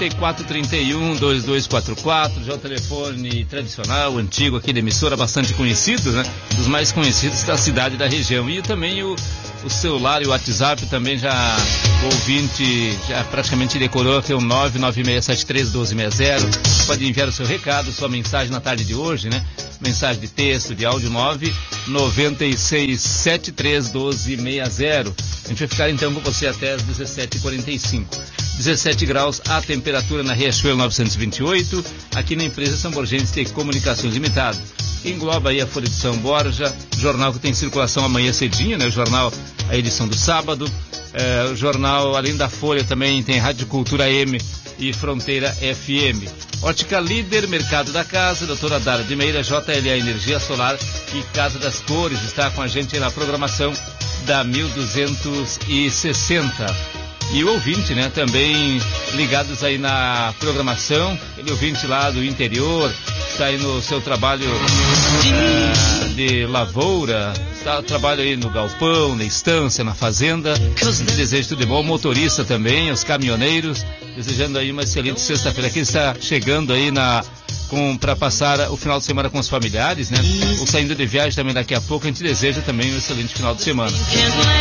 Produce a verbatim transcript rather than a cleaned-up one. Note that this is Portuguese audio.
trinta e quatro, trinta e um, vinte e dois quarenta e quatro, já o telefone tradicional, antigo aqui da emissora, bastante conhecido, né? Dos mais conhecidos da cidade e da região. E também o, o celular e o WhatsApp também já, o ouvinte já praticamente decorou, que é o nove nove seis sete três um dois seis zero. Pode enviar o seu recado, sua mensagem na tarde de hoje, né? Mensagem de texto, de áudio, nove nove seis sete três um dois seis zero. A gente vai ficar então com você até as dezessete e quarenta e cinco. dezessete graus a temperatura na Riachuelo novecentos e vinte e oito, aqui na empresa São Borgense de Comunicações Limitada. Engloba aí a Folha de São Borja, jornal que tem circulação amanhã cedinho, né? O jornal, a edição do sábado. É, o jornal, além da Folha, também tem Rádio Cultura M e Fronteira F M. Ótica Líder, Mercado da Casa, doutora Dara de Meira, J L A Energia Solar e Casa das Cores, está com a gente aí na programação da mil duzentos e sessenta. E o ouvinte, né, também ligados aí na programação, ele ouvinte lá do interior, está aí no seu trabalho uh, de lavoura, está trabalho aí no galpão, na estância, na fazenda, desejo tudo de bom, motorista também, os caminhoneiros, desejando aí uma excelente sexta-feira. Aqui está chegando aí na para passar o final de semana com os familiares, né? Ou saindo de viagem também daqui a pouco, a gente deseja também um excelente final de semana.